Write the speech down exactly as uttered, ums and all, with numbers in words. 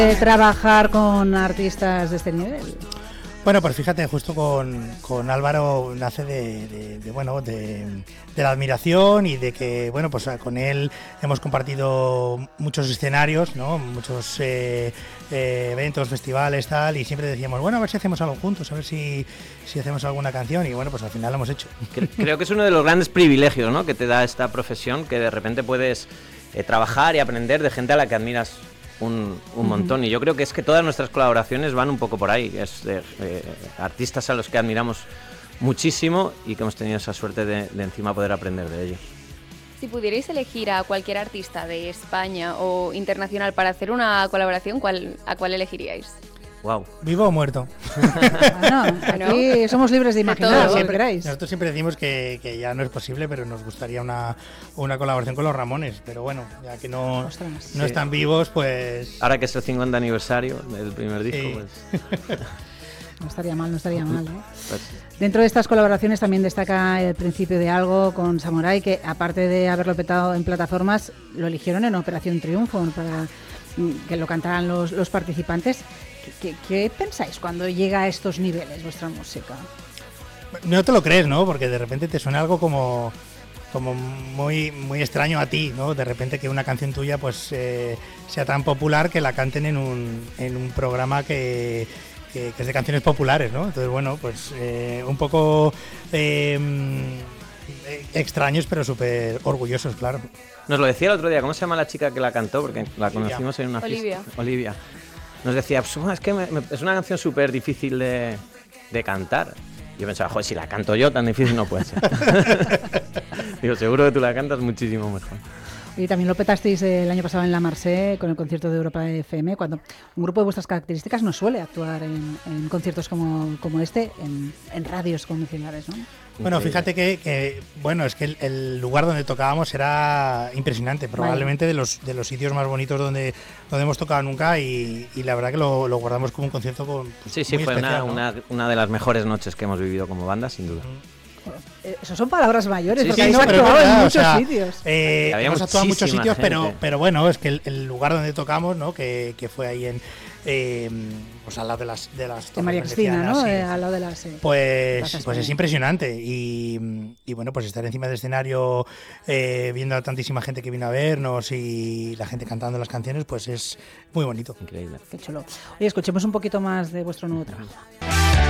trabajar con artistas de este nivel? Bueno, pues fíjate, justo con, con Álvaro nace de, de, de bueno de, de la admiración y de que, bueno, pues con él hemos compartido muchos escenarios, ¿no? Muchos eh, eh, eventos, festivales, tal, y siempre decíamos, bueno, a ver si hacemos algo juntos, a ver si, si hacemos alguna canción, y bueno, pues al final lo hemos hecho. Creo que es uno de los grandes privilegios, ¿no?, que te da esta profesión, que de repente puedes eh, trabajar y aprender de gente a la que admiras un, un montón, y yo creo que es que todas nuestras colaboraciones van un poco por ahí, es de eh, artistas a los que admiramos muchísimo y que hemos tenido esa suerte de, de encima poder aprender de ellos. Si pudierais elegir a cualquier artista de España o internacional para hacer una colaboración, ¿cuál, ¿a cuál elegiríais? Wow. ¿Vivo o muerto? Bueno, aquí somos libres de imaginar lo que queráis. Nosotros siempre decimos que, que ya no es posible, pero nos gustaría una, una colaboración con los Ramones. Pero bueno, ya que no, no sí. están vivos, pues... Ahora que es el cincuenta aniversario del primer disco, sí. pues... No estaría mal, no estaría mal, ¿eh? Pues... Dentro de estas colaboraciones también destaca El principio de algo con Samurai, que aparte de haberlo petado en plataformas, lo eligieron en Operación Triunfo para que lo cantaran los, los participantes. ¿Qué, ¿Qué pensáis cuando llega a estos niveles vuestra música? No te lo crees, ¿no? Porque de repente te suena algo como, como muy, muy extraño a ti, ¿no? De repente que una canción tuya pues eh, sea tan popular que la canten en un, en un programa que, que, que es de canciones populares, ¿no? Entonces, bueno, pues eh, un poco eh, extraños, pero súper orgullosos, claro. Nos lo decía el otro día, ¿cómo se llama la chica que la cantó? Porque la conocimos en una Olivia. fiesta. Olivia. Nos decía, pues, es que me, me, es una canción súper difícil de, de cantar. Yo pensaba, joder, si la canto yo, tan difícil no puede ser. Digo, seguro que tú la cantas muchísimo mejor. Y también lo petasteis el año pasado en La Marse con el concierto de Europa F M, cuando un grupo de vuestras características no suele actuar en, en conciertos como, como este, en, en radios convencionales, ¿no? Bueno, fíjate que, que bueno, es que el, el lugar donde tocábamos era impresionante, probablemente vale. de los de los sitios más bonitos donde, donde hemos tocado nunca, y, y la verdad que lo, lo guardamos como un concierto con, pues, sí, sí, muy fue especial, una, ¿no? una, una de las mejores noches que hemos vivido como banda, sin duda. Eso son palabras mayores, sí, porque sí, habéis no, actuado verdad, en muchos o sea, sitios. Eh, hemos actuado en muchos sitios, gente. pero pero bueno, es que el, el lugar donde tocamos, ¿no? Que, que fue ahí en eh, pues al lado de las de las de María Cristina, ¿no? Sí, eh, al lado de las eh, pues pues es impresionante, y, y bueno, pues estar encima del escenario eh, viendo a tantísima gente que vino a vernos y la gente cantando las canciones, pues es muy bonito. Increíble. Qué chulo. Oye, escuchemos un poquito más de vuestro nuevo trabajo.